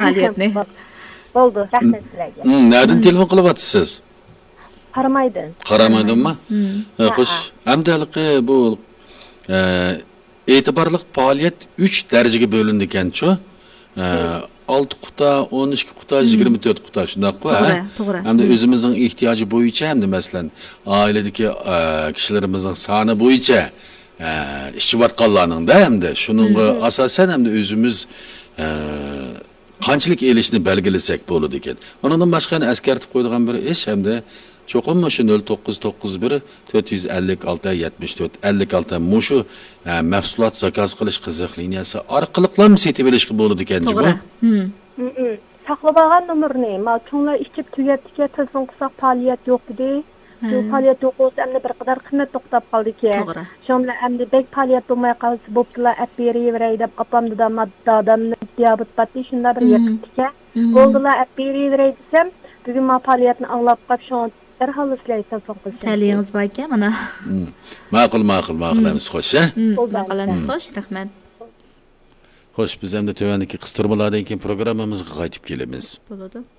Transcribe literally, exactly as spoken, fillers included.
fəaliyyətini. Oldu, rəhmət sizlərə. Nədən telefon qılıbatsınız? Qaramaydan. Qaramaydanmı? Xoş. Əmdəliqi bu etibarlıq fəaliyyət üç dərəcəyə bölündü ekan-çu. olti quta, o'n ikki quta, yigirma to'rt quta shundaq-ku. To'g'ri, to'g'ri. Hamda o'zimizning ehtiyoji bo'yicha hamda masalan oiladagi kishilarimizning soni bo'yicha ishchivatqonlarning-da hamda shuningga asosan hamda o'zimiz qanchalik elishni belgilasak bo'ladi ekan. Undan boshqa askartib qo'ydigan bir ish hamda cho'qinma shu nol to'qqiz to'qqiz bir to'rt yuz ellik olti yetmish to'rt ellik olti mushu mahsulot zakaz qilish qiziq liniyasi orqali ham setib olishga bo'ladi ekan. To'g'ri. Saqlab olgan nomerni, ma cho'nglar ichib tugatga telefon qilsak faoliyat yo'q edi. Bu faoliyat yo'q bo'lsa, endi bir qadar qimmat to'xtab qoldi ekan. To'g'ri. Shomlar endi bek faoliyat bo'lmay qolsa, bo'ptilar, olib beraveray deb opamda madda odamni diabet patdi shunda bir yiqitdi. Bo'ldilar, olib beraveray desam, bugun ma faoliyatni anglab qolib shu darhol sizlarga telefon qildim. Ta'lingiz bor ekan, mana. Ma'qul, ma'qul, ma'qulamiz xo'sh, ha? Ma'qulamiz xo'sh, rahmat. Xo'sh, biz ham da tövəndəki qısturmalardan keyin programmamızga qaytib kelamiz. Bo'ladi.